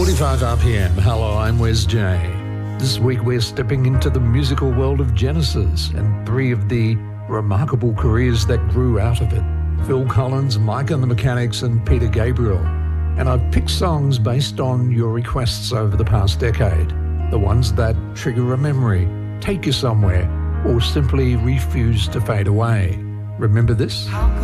45 RPM. Hello, I'm Wes J. This week we're stepping into the musical world of Genesis and three of the remarkable careers that grew out of it. Phil Collins, Mike and the Mechanics, and Peter Gabriel. And I've picked songs based on your requests over the past decade. The ones that trigger a memory, take you somewhere, or simply refuse to fade away. Remember this?